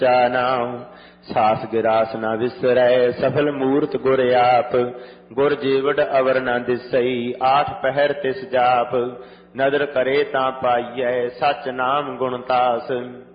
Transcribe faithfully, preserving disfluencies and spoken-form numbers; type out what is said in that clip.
ਨਾਮ ਸਾਸ ਗਿਰਾਸ ਨਾ ਵਿਸਰੈ ਸਫਲ ਮੂਰਤ ਗੁਰ ਆਪ। ਗੁਰ ਜੀਵੜ ਅਵਰ ਨਾ ਦਿਸਈ ਆਠ ਪਹਿਰ ਤਿਸ ਜਾਪ। ਨਦਰ ਕਰੇ ਤਾਂ ਪਾਈਐ ਸਚ ਨਾਮ ਗੁਣ ਤਾਸ।